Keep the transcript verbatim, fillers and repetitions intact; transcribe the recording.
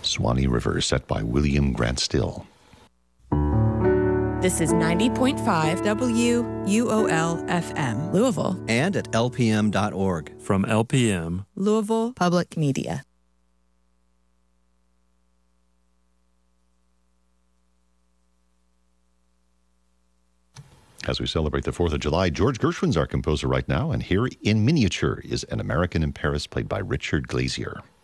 Swanee River, set by William Grant Still. This is ninety point five W U O L F M, Louisville. And at L P M dot org. From L P M, Louisville Public Media. As we celebrate the fourth of July, George Gershwin's our composer right now, and here in miniature is An American in Paris, played by Richard Glazier.